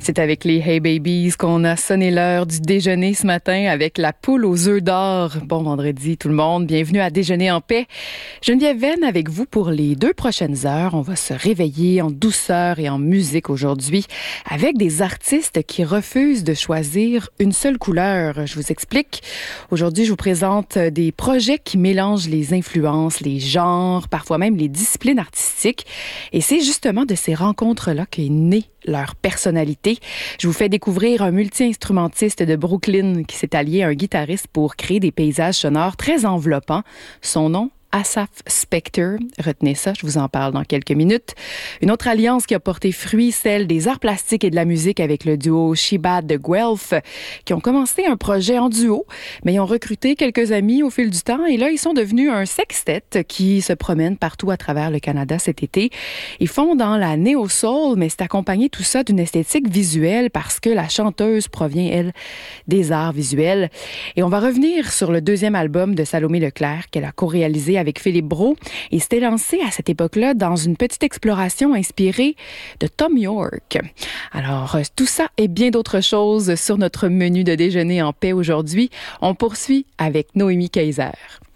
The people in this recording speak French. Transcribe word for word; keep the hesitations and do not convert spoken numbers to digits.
C'est avec les Hey Babies qu'on a sonné l'heure du déjeuner ce matin avec la poule aux œufs d'or. Bon vendredi tout le monde, bienvenue à Déjeuner en paix. Geneviève Venn avec vous pour les deux prochaines heures. On va se réveiller en douceur et en musique aujourd'hui avec des artistes qui refusent de choisir une seule couleur. Je vous explique. Aujourd'hui, je vous présente des projets qui mélangent les influences, les genres, parfois même les disciplines artistiques. Et c'est justement de ces rencontres-là qu'est née leur personnalité. Je vous fais découvrir un multi-instrumentiste de Brooklyn qui s'est allié à un guitariste pour créer des paysages sonores très enveloppants. Son nom, Asaph Spector. Retenez ça, je vous en parle dans quelques minutes. Une autre alliance qui a porté fruit, celle des arts plastiques et de la musique avec le duo Shebad de Guelph, qui ont commencé un projet en duo, mais ils ont recruté quelques amis au fil du temps et là, ils sont devenus un sextet qui se promène partout à travers le Canada cet été. Ils font dans la néo-soul, mais c'est accompagné tout ça d'une esthétique visuelle parce que la chanteuse provient, elle, des arts visuels. Et on va revenir sur le deuxième album de Salomé Leclerc qu'elle a co-réalisé avec Philippe Brault et s'était lancé à cette époque-là dans une petite exploration inspirée de Thom Yorke. Alors, tout ça et bien d'autres choses sur notre menu de déjeuner en paix aujourd'hui. On poursuit avec Noémie Kaiser.